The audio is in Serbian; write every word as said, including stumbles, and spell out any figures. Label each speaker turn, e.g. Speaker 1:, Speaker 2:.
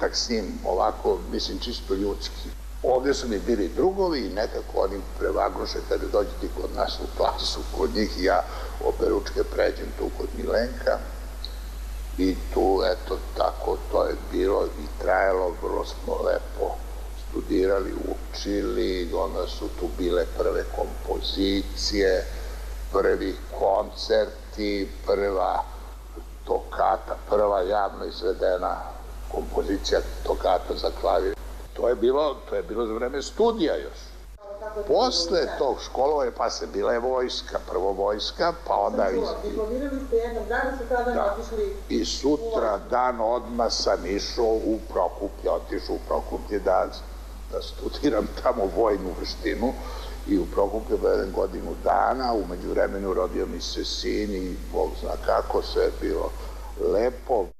Speaker 1: kontakt s njim, ovako, mislim, čisto ljudski. Ovde su mi bili drugovi i nekako oni prevagoše kada dođe ti kod nas u klasu, kod njih i ja operučke pređem tu kod Milenka i tu, eto, tako to je bilo i trajalo, vrlo smo lepo studirali, učili, onda su tu bile prve kompozicije, prvi koncerti, prva tokata, prva javno izvedena kompozicija tokata za klavir. To je bilo, to je bilo za vreme studija još. Posle tog školovanja, pa se bila je vojska, prvo vojska, pa onda...
Speaker 2: Diplomirali ste jednog dana, sutradan otišli...
Speaker 1: I sutra dan odmah sam išao u Prokuplje, otišao u Prokuplje da studiram tamo vojnu veštinu i u Prokuplje jedan godinu dana, umeđu vremenu rodio mi se sin i Bog zna kako, sve je bilo lepo.